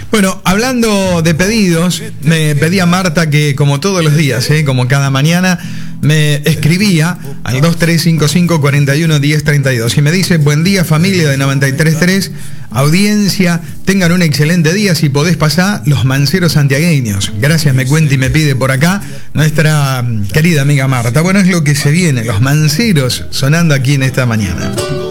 Bueno, hablando de pedidos, me pedía Marta que, como todos los días, como cada mañana, me escribía al 2355-411032 y me dice: buen día, familia de 93.3, audiencia, tengan un excelente día, si podés pasar los manceros santiagueños. Gracias, me cuenta y me pide por acá nuestra querida amiga Marta. Bueno, es lo que se viene, los manceros sonando aquí en esta mañana.